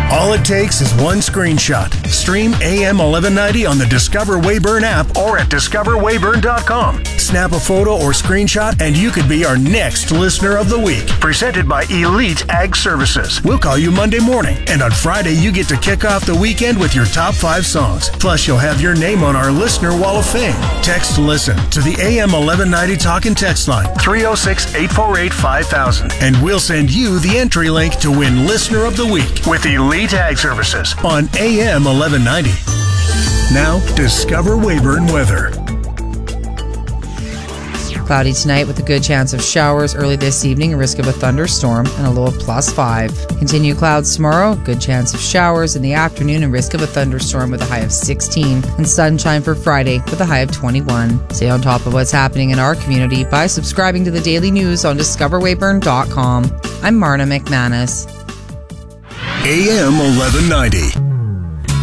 All it takes is one screenshot. Stream AM 1190 on the Discover Weyburn app or at discoverweyburn.com. Snap a photo or screenshot and you could be our next Listener of the Week. Presented by Elite Ag Services. We'll call you Monday morning, and on Friday you get to kick off the weekend with your top 5 songs. Plus you'll have your name on our Listener Wall of Fame. Text LISTEN to the AM 1190 Talk and Text line 306-848-5000, and we'll send you the entry link to win Listener of the Week with Elite Ag Services on AM 1190. Now, Discover Weyburn weather. Cloudy tonight with a good chance of showers early this evening, a risk of a thunderstorm, and a low of +5. Continue clouds tomorrow, good chance of showers in the afternoon and risk of a thunderstorm with a high of 16. And sunshine for Friday with a high of 21. Stay on top of what's happening in our community by subscribing to the daily news on discoverweyburn.com. I'm Marna McManus. AM 1190.